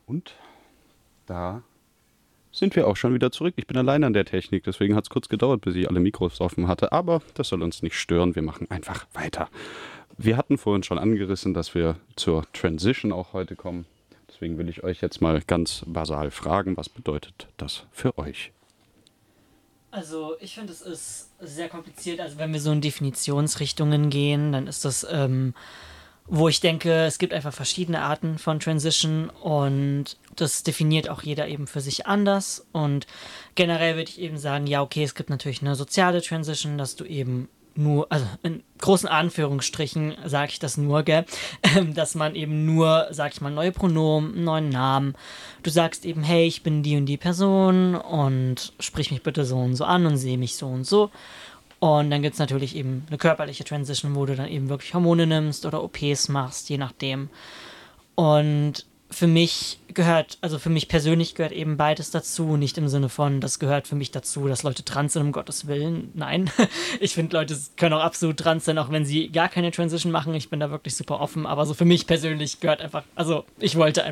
Und da sind wir auch schon wieder zurück. Ich bin allein an der Technik, deswegen hat es kurz gedauert, bis ich alle Mikros offen hatte. Aber das soll uns nicht stören, wir machen einfach weiter. Wir hatten vorhin schon angerissen, dass wir zur Transition auch heute kommen. Deswegen will ich euch jetzt mal ganz basal fragen, was bedeutet das für euch? Also ich finde, es ist sehr kompliziert. Also wenn wir so in Definitionsrichtungen gehen, dann ist das, wo ich denke, es gibt einfach verschiedene Arten von Transition und das definiert auch jeder eben für sich anders. Und generell würde ich eben sagen, ja, okay, es gibt natürlich eine soziale Transition, dass du eben nur, also in großen Anführungsstrichen sage ich das nur, gell, dass man eben nur, sag ich mal, neue Pronomen, einen neuen Namen, du sagst eben, hey, ich bin die und die Person und sprich mich bitte so und so an und sehe mich so und so. Und dann gibt es natürlich eben eine körperliche Transition, wo du dann eben wirklich Hormone nimmst oder OPs machst, je nachdem. Und für mich gehört, also für mich persönlich gehört eben beides dazu, nicht im Sinne von, das gehört für mich dazu, dass Leute trans sind, um Gottes Willen. Nein, ich finde, Leute können auch absolut trans sein, auch wenn sie gar keine Transition machen. Ich bin da wirklich super offen, aber so für mich persönlich gehört einfach, also ich wollte einfach